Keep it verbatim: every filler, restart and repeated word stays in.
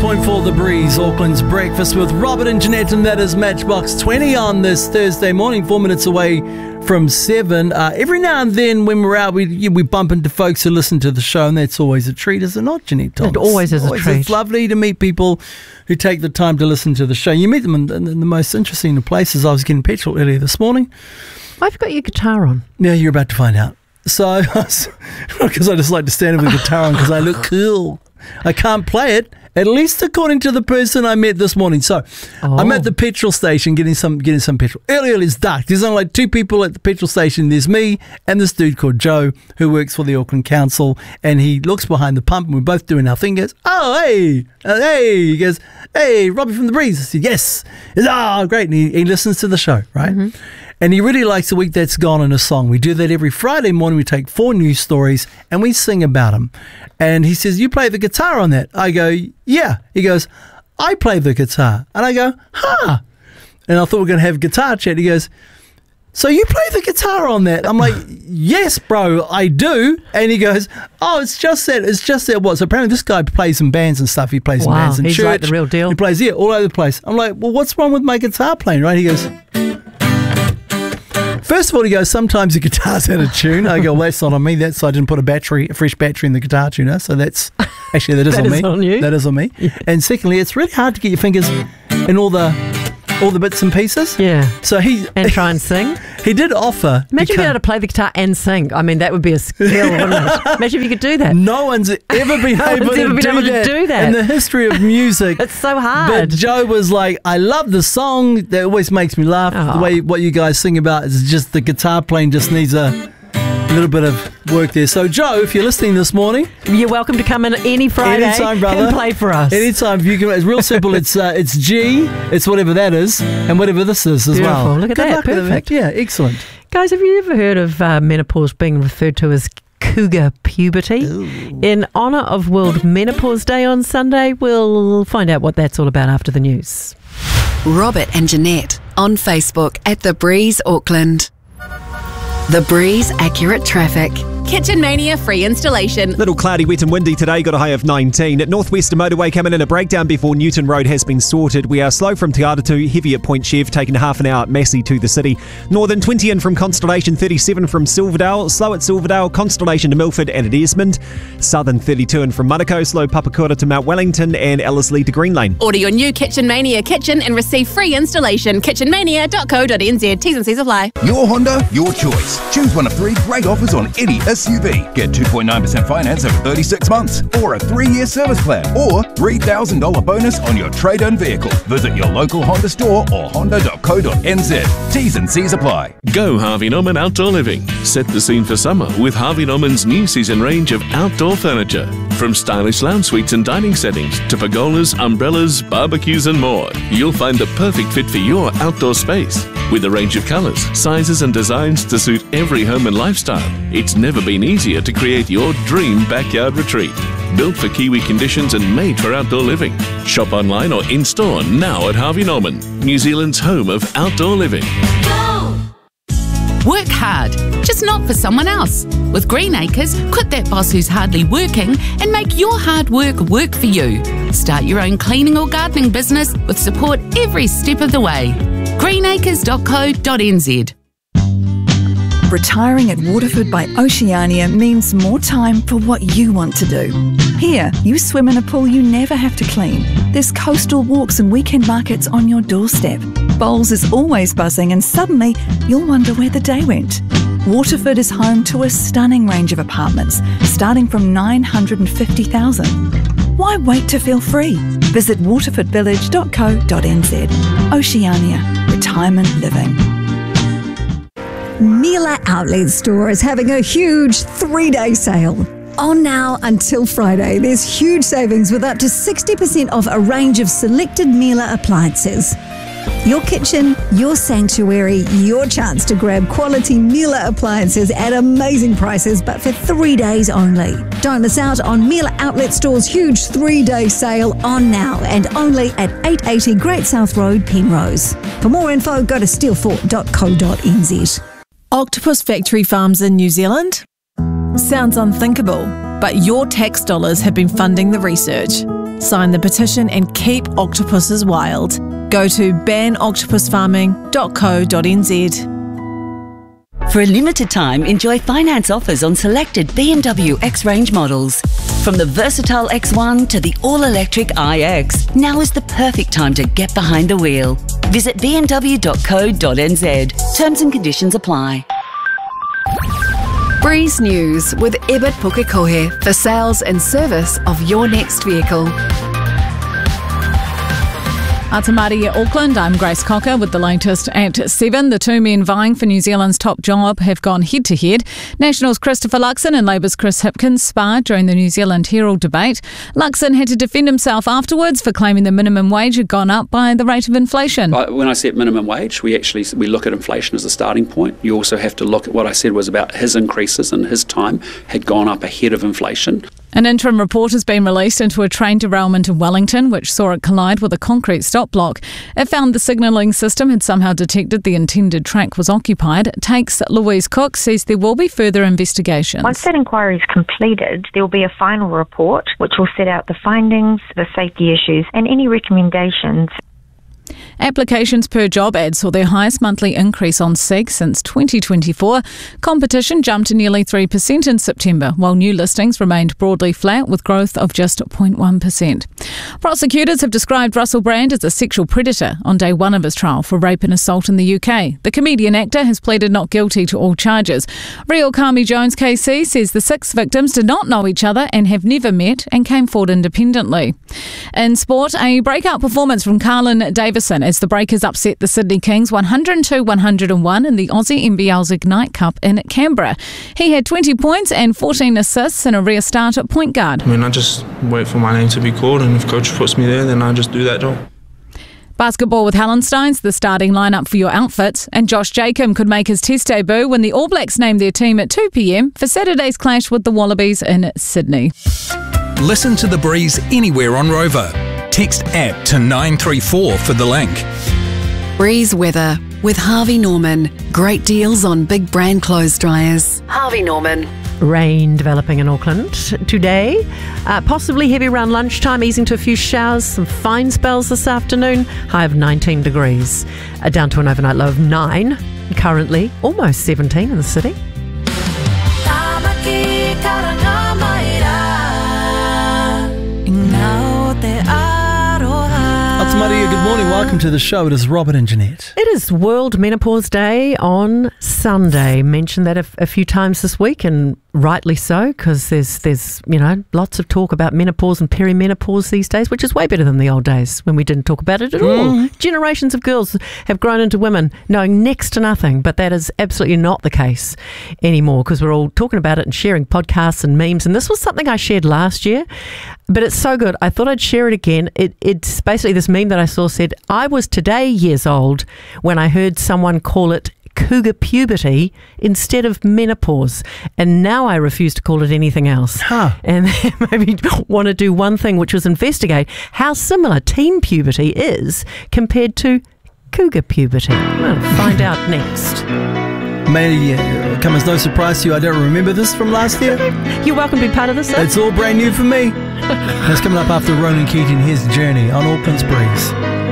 point four The Breeze, Auckland's breakfast with Robert and Jeanette, and that is Matchbox twenty on this Thursday morning, four minutes away from seven. Uh, every now and then when we're out, we we bump into folks who listen to the show, and that's always a treat, is it not, Jeanette Thomas? It always is always a treat. It's lovely to meet people who take the time to listen to the show. You meet them in, in, in the most interesting of places. I was getting petrol earlier this morning. Why have you got your guitar on? Yeah, you're about to find out. So, because I just like to stand with a guitar on because I look cool. I can't play it, at least according to the person I met this morning. So, oh. I'm at the petrol station getting some getting some petrol. Early, early, it's dark. There's only like two people at the petrol station. There's me and this dude called Joe who works for the Auckland Council, and he looks behind the pump, and we're both doing our thing. He goes, oh, hey, uh, hey. He goes, hey, Robbie from The Breeze. I said, yes. He goes, oh, great. And he, he listens to the show, right? Mm-hmm. And he really likes The Week That's Gone in a song. We do that every Friday morning. We take four news stories and we sing about them. And he says, you play the guitar on that? I go, yeah. He goes, I play the guitar. And I go, huh. And I thought we were going to have guitar chat. He goes, so you play the guitar on that? I'm like, yes, bro, I do. And he goes, oh, it's just that. It's just that what? So apparently this guy plays in bands and stuff. He plays wow, in bands and he's church. Like the real deal. He plays, yeah, all over the place. I'm like, well, what's wrong with my guitar playing, right? He goes... First of all, he goes, sometimes the guitar's out of tune. I go, well, that's not on me. That's I didn't put a battery, a fresh battery in the guitar tuner. So that's, actually, that is that on is me. On you. That is on me. Yeah. And secondly, it's really hard to get your fingers in all the all the bits and pieces. Yeah. So he... And try and sing. He did offer... Imagine being able to play the guitar and sing. I mean, that would be a skill, wouldn't it? Imagine if you could do that. No one's ever been, no able, one's to, ever been do able that to do that in the history of music. It's so hard. But Joe was like, I love the song. That always makes me laugh. Oh. The way what you guys sing about is just the guitar playing just needs a... little bit of work there. So, Joe, if you're listening this morning, you're welcome to come in any Friday anytime, brother, and play for us. Anytime. You can. It's real simple. It's uh, it's G, it's whatever that is, and whatever this is as Beautiful. well. Look at Good that. luck Perfect. With it. Yeah, excellent. Guys, have you ever heard of uh, menopause being referred to as cougar puberty? Ooh. In honour of World Menopause Day on Sunday, we'll find out what that's all about after the news. Robert and Jeanette on Facebook at The Breeze Auckland. The Breeze Accurate Traffic. Kitchen Mania free installation. Little cloudy, wet and windy today, got a high of nineteen. At Northwestern Motorway coming in a breakdown before Newton Road has been sorted. We are slow from Te Aratū, heavy at Point Chev, taking half an hour at Massey to the city. Northern twenty in from Constellation, thirty-seven from Silverdale, slow at Silverdale, Constellation to Milford and at Esmond. Southern thirty-two in from Manukau, slow Papakura to Mount Wellington and Ellerslie to Green Lane. Order your new Kitchen Mania kitchen and receive free installation. kitchen mania dot co dot n z. T's and C's apply. Your Honda, your choice. Choose one of three great offers on any S U V. Get two point nine percent finance over thirty-six months, or a three-year service plan, or three thousand dollars bonus on your trade-in vehicle. Visit your local Honda store or honda dot co dot n z. T's and C's apply. Go Harvey Norman Outdoor Living. Set the scene for summer with Harvey Norman's new season range of outdoor furniture. From stylish lounge suites and dining settings to pergolas, umbrellas, barbecues and more. You'll find the perfect fit for your outdoor space. With a range of colours, sizes and designs to suit every home and lifestyle, it's never been easier to create your dream backyard retreat. Built for Kiwi conditions and made for outdoor living. Shop online or in-store now at Harvey Norman, New Zealand's home of outdoor living. Go! Work hard, just not for someone else. With Green Acres, quit that boss who's hardly working and make your hard work work for you. Start your own cleaning or gardening business with support every step of the way. green acres dot co dot n z. Retiring at Waterford by Oceania means more time for what you want to do. Here, you swim in a pool you never have to clean. There's coastal walks and weekend markets on your doorstep. Bowls is always buzzing and suddenly you'll wonder where the day went. Waterford is home to a stunning range of apartments, starting from nine hundred fifty thousand dollars. Why wait to feel free? Visit waterford village dot co dot n z. Oceania, retirement living. Miele Outlet Store is having a huge three-day sale. On now until Friday, there's huge savings with up to sixty percent off a range of selected Miele appliances. Your kitchen, your sanctuary, your chance to grab quality Miele appliances at amazing prices, but for three days only. Don't miss out on Miele Outlet Store's huge three-day sale on now and only at eight eighty Great South Road, Penrose. For more info, go to steelfort dot co dot n z. Octopus Factory Farms in New Zealand? Sounds unthinkable, but your tax dollars have been funding the research. Sign the petition and keep octopuses wild. Go to ban octopus farming dot co dot n z. For a limited time, enjoy finance offers on selected B M W X-Range models. From the versatile X one to the all-electric iX, now is the perfect time to get behind the wheel. Visit b m w dot co dot n z. Terms and conditions apply. Breeze News with Ebert Pukekohe for sales and service of your next vehicle. Atamari Auckland, I'm Grace Cocker with the latest at seven. The two men vying for New Zealand's top job have gone head-to-head. Nationals Christopher Luxon and Labour's Chris Hipkins sparred during the New Zealand Herald debate. Luxon had to defend himself afterwards for claiming the minimum wage had gone up by the rate of inflation. When I said minimum wage, we actually we look at inflation as a starting point. You also have to look at what I said was about his increases and his time had gone up ahead of inflation. An interim report has been released into a train derailment in Wellington, which saw it collide with a concrete stop block. It found the signalling system had somehow detected the intended track was occupied. Takes Louise Cook says there will be further investigations. Once that inquiry is completed, there will be a final report which will set out the findings, the safety issues and any recommendations. Applications per job ad saw their highest monthly increase on Seek since twenty twenty-four. Competition jumped to nearly three percent in September, while new listings remained broadly flat with growth of just zero point one percent. Prosecutors have described Russell Brand as a sexual predator on day one of his trial for rape and assault in the U K. The comedian actor has pleaded not guilty to all charges. Real Kami Jones K C says the six victims did not know each other and have never met and came forward independently. In sport, a breakout performance from Carlin Davison as the Breakers upset the Sydney Kings one hundred two to one hundred one in the Aussie N B L's Ignite Cup in Canberra. He had twenty points and fourteen assists in a rare start at point guard. I mean, I just wait for my name to be called, and if coach puts me there, then I just do that job. Basketball with Hallensteins, the starting lineup for your outfits, and Josh Jacob could make his Test debut when the All Blacks named their team at two p m for Saturday's clash with the Wallabies in Sydney. Listen to The Breeze anywhere on Rover. Text app to nine three four for the link. Breeze weather with Harvey Norman. Great deals on big brand clothes dryers. Harvey Norman. Rain developing in Auckland today. Uh, possibly heavy around lunchtime, easing to a few showers, some fine spells this afternoon. High of nineteen degrees. Uh, down to an overnight low of nine. Currently almost seventeen in the city. Maria, good morning. Welcome to the show. It is Robert and Jeanette. It is World Menopause Day on Sunday. Mentioned that a, a few times this week, and rightly so, because there's, there's, you know, lots of talk about menopause and perimenopause these days, which is way better than the old days when we didn't talk about it at Mm. all. Generations of girls have grown into women knowing next to nothing, but that is absolutely not the case anymore, because we're all talking about it and sharing podcasts and memes. And this was something I shared last year, but it's so good. I thought I'd share it again. It, it's basically this meme that I saw said, I was today years old when I heard someone call it cougar puberty instead of menopause, and now I refuse to call it anything else. Huh. And maybe want to do one thing, which was investigate how similar teen puberty is compared to cougar puberty. We'll find out next. May uh, come as no surprise to you, I don't remember this from last year. You're welcome to be part of this. It's all brand new for me. That's coming up after Ronan Keating, his journey on Auckland's Breeze.